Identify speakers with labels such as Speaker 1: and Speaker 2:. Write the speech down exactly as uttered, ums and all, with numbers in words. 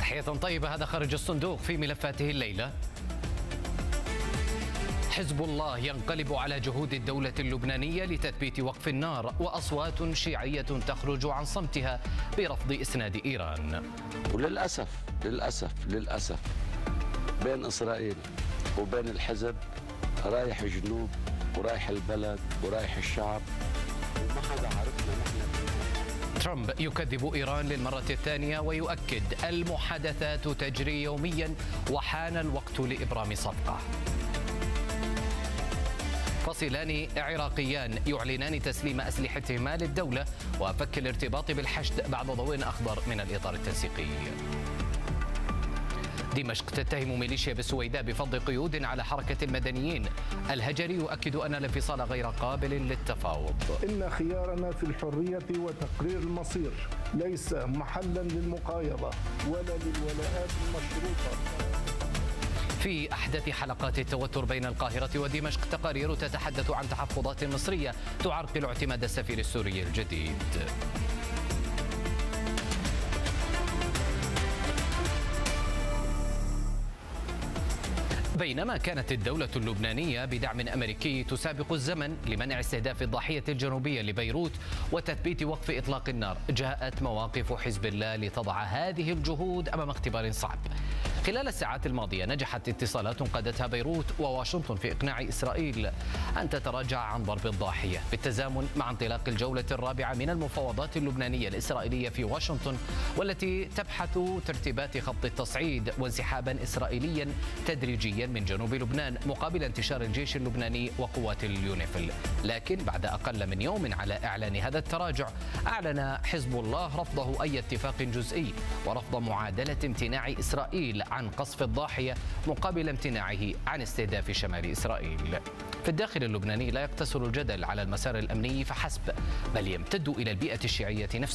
Speaker 1: تحية طيبة. هذا خارج الصندوق في ملفاته الليلة. حزب الله ينقلب على جهود الدولة اللبنانية لتثبيت وقف النار، وأصوات شيعية تخرج عن صمتها برفض إسناد إيران.
Speaker 2: وللأسف للأسف للأسف بين إسرائيل وبين الحزب رايح الجنوب ورايح البلد ورايح الشعب، وما حدا عرفنا نحن.
Speaker 1: ترامب يكذب إيران للمرة الثانية ويؤكد المحادثات تجري يوميا وحان الوقت لإبرام صفقة. فصيلان عراقيان يعلنان تسليم أسلحتهما للدولة وفك الارتباط بالحشد بعد ضوء أخضر من الإطار التنسيقي. دمشق تتهم ميليشيا بالسويداء بفض قيود على حركة المدنيين. الهجري يؤكد أن الانفصال غير قابل للتفاوض.
Speaker 3: إن خيارنا في الحرية وتقرير المصير ليس محلا للمقايضة ولا للولاءات المشروطة.
Speaker 1: في أحدث حلقات التوتر بين القاهرة ودمشق تقارير تتحدث عن تحفظات مصرية تعرقل اعتماد السفير السوري الجديد. بينما كانت الدولة اللبنانية بدعم أمريكي تسابق الزمن لمنع استهداف الضاحية الجنوبية لبيروت وتثبيت وقف إطلاق النار، جاءت مواقف حزب الله لتضع هذه الجهود أمام اختبار صعب. خلال الساعات الماضية نجحت اتصالات قادتها بيروت وواشنطن في إقناع إسرائيل أن تتراجع عن ضرب الضاحية، بالتزامن مع انطلاق الجولة الرابعة من المفاوضات اللبنانية الإسرائيلية في واشنطن، والتي تبحث ترتيبات خط التصعيد وانسحابا إسرائيليا تدريجيا من جنوب لبنان مقابل انتشار الجيش اللبناني وقوات اليونيفيل. لكن بعد أقل من يوم على إعلان هذا التراجع، أعلن حزب الله رفضه أي اتفاق جزئي ورفض معادلة امتناع إسرائيل عن قصف الضاحية مقابل امتناعه عن استهداف شمال إسرائيل. في الداخل اللبناني لا يقتصر الجدل على المسار الأمني فحسب، بل يمتد إلى البيئة الشيعية نفسها.